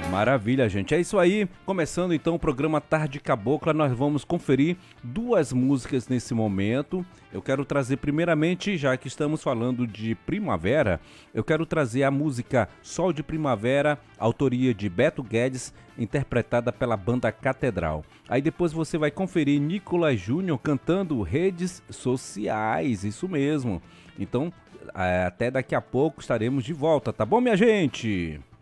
Maravilha, gente. É isso aí. Começando então o programa Tarde Cabocla, nós vamos conferir duas músicas nesse momento. Eu quero trazer primeiramente, já que estamos falando de primavera, eu quero trazer a música Sol de Primavera, autoria de Beto Guedes, interpretada pela banda Catedral. Aí depois você vai conferir Nicolas Júnior cantando Redes Sociais, isso mesmo. Então, até daqui a pouco estaremos de volta, tá bom, minha gente?